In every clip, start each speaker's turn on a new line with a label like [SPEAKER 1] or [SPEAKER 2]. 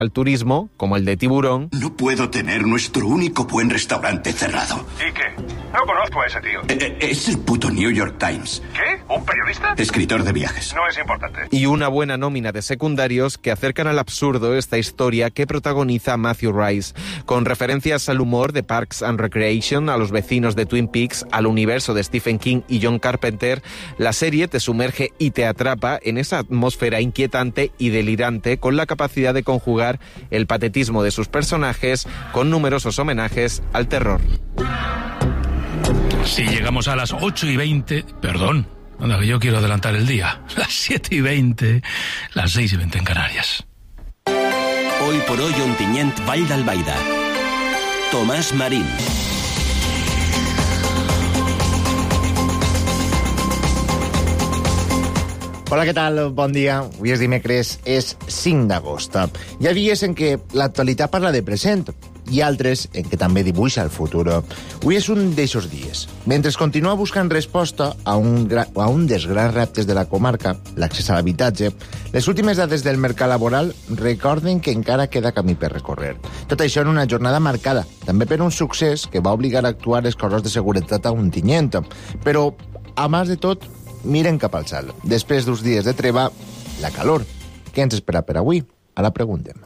[SPEAKER 1] al turismo, como el de Tiburón.
[SPEAKER 2] No puedo tener nuestro único buen restaurante cerrado.
[SPEAKER 3] ¿Y qué? No conozco a ese tío.
[SPEAKER 2] Es el puto New York Times.
[SPEAKER 3] ¿Qué? ¿Un periodista?
[SPEAKER 2] Escritor de viajes.
[SPEAKER 3] No es importante.
[SPEAKER 1] Y una buena nómina de secundarios que acercan al absurdo esta historia que protagoniza Matthew Rice, con referencias al humor de Parks and Recreation, a los vecinos de Twin Peaks, al universo de Stephen King y John Carpenter. La serie te sumerge y te atrapa en esa atmósfera inquietante y delirante, con la capacidad de conjugar el patetismo de sus personajes con numerosos homenajes al terror.
[SPEAKER 4] Si llegamos a las 8:20... Perdón, anda, que yo quiero adelantar el día. Las 7:20, las 6:20 en Canarias.
[SPEAKER 5] Hoy por hoy, Ontinyent, Vall d'Albaida. Tomàs Marín.
[SPEAKER 6] Hola, què tal? Bon dia. Avui és dimecres, és 5 d'agost. Hi ha dies en què l'actualitat parla de present i altres en què també dibuixa el futur. Avui és un d'aixòs dies. Mentre es continua buscant resposta a un dels grans reptes de la comarca, l'accés a l'habitatge, les últimes dades del mercat laboral recorden que encara queda camí per recórrer. Tot això en una jornada marcada, també per un succés que va obligar a actuar els cossos de seguretat a Ontinyent. Però, a més de tot, miren cap al cel. Després d'uns dies de treva, la calor. Què ens espera per avui? Ara preguntem.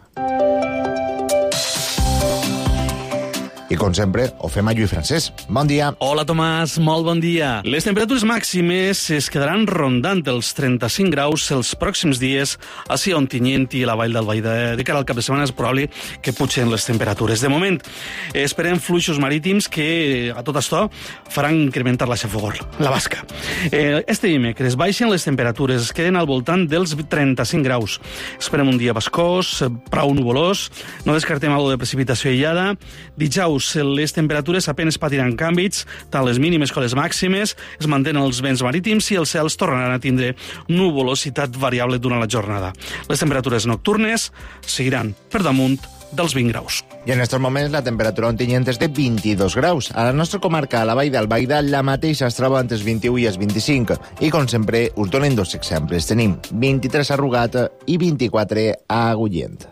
[SPEAKER 6] I, com sempre, ho fem a Lluís Francesc. Bon dia.
[SPEAKER 7] Hola, Tomàs, molt bon dia. Les temperatures màximes es quedaran rondant els 35 graus els pròxims dies així a Ontinyent i a la Vall d'Albaida. De cara al cap de setmana és probable que pugen les temperatures. De moment, esperem fluixos marítims que, a tot això, faran incrementar la xafogor, la basca. Este dimecres baixen les temperatures, es queden al voltant dels 35 graus. Esperem un dia bascós, prou nuvolós, no descartem alguna de precipitació aïllada. Dijous, les temperatures apenas patiran canvis, tant les mínimes com les màximes, es mantenen els vents marítims i els cels tornaran a tindre nuvolositat variable durant la jornada. Les temperatures nocturnes seguiran per damunt dels 20 graus.
[SPEAKER 6] I en aquests moments la temperatura a Ontinyent és de 22 graus. A la nostra comarca, a la Vall d'Albaida, la mateixa es troba entre els 21 i els 25. I, com sempre, us donen dos exemples. Tenim 23 a Rugat i 24 a Agullent.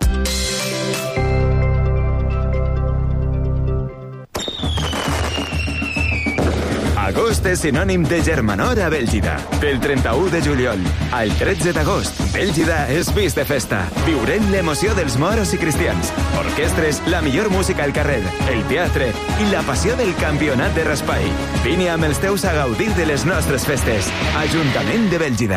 [SPEAKER 8] Agost és sinònim de germanor a Bèlgida. Del 31 de juliol al 13 d'agost, Bèlgida és vist de festa. Viurem l'emoció dels moros i cristians, orquestres, la millor música al carrer, el teatre i la passió del campionat de raspall. Vine amb els teus a gaudir de les nostres festes. Ajuntament de Bèlgida.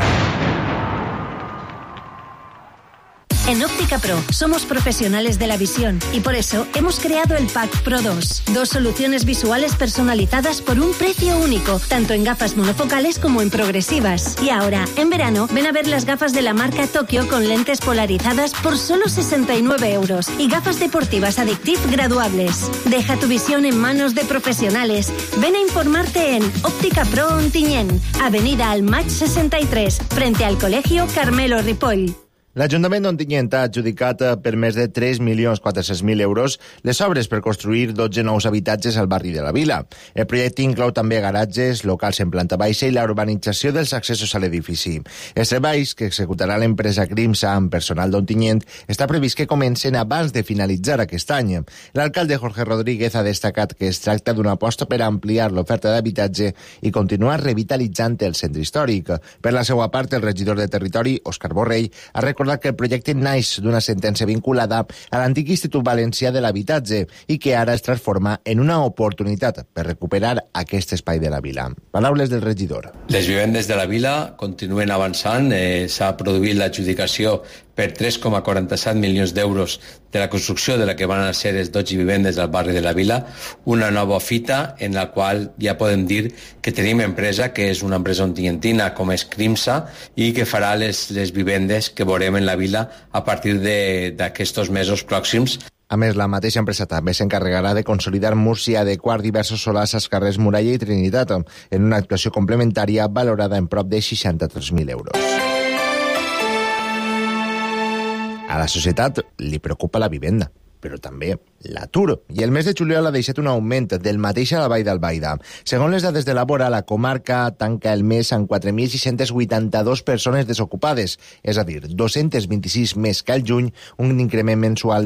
[SPEAKER 9] En Óptica Pro somos profesionales de la visión y por eso hemos creado el Pack Pro 2. Dos soluciones visuales personalizadas por un precio único, tanto en gafas monofocales como en progresivas. Y ahora, en verano, ven a ver las gafas de la marca Tokio con lentes polarizadas por solo 69 euros y gafas deportivas Addictive graduables. Deja tu visión en manos de profesionales. Ven a informarte en Óptica Pro Ontinyent, Avenida Almach 63, frente al Colegio Carmelo Ripoll.
[SPEAKER 6] L'Ajuntament d'Ontinyent ha adjudicat per més de 3.400.000 euros les obres per construir 12 nous habitatges al barri de la Vila. El projecte inclou també garatges, locals en planta baixa i la urbanització dels accessos a l'edifici. Els treballs que executarà l'empresa Crimsa amb personal d'Ontinyent està previst que comencen abans de finalitzar aquest any. L'alcalde Jorge Rodríguez ha destacat que es tracta d'una aposta per ampliar l'oferta d'habitatge i continuar revitalitzant el centre històric. Per la seva part, el regidor de Territori, Òscar Borrell, ha recordat que el projecte naix d'una sentència vinculada a l'antic Institut Valencià de l'Habitatge i que ara es transforma en una oportunitat per recuperar aquest espai de la vila. Paraules del regidor.
[SPEAKER 10] Les vivendes de la vila continuen avançant. S'ha produït l'adjudicació per 3,47 milions d'euros de la construcció de la que van ser les 12 vivendes del barri de la Vila, una nova fita en la qual ja podem dir que tenim empresa, que és una empresa ontientina com és Crimsa, i que farà les vivendes que veurem en la Vila a partir d'aquests mesos pròxims.
[SPEAKER 6] A més, la mateixa empresa també s'encarregarà de consolidar murs i adequar diversos solars als carrers Muralla i Trinitat, en una actuació complementària valorada en prop de 63.000 euros. A la societat li preocupa la vivenda, però també l'atur. I el mes de juliol ha deixat un augment del mateix a la Vall d'Albaida. Segons les dades de la Bora, la comarca tanca el mes amb 4.682 persones desocupades, és a dir, 226 més que al juny, un increment mensual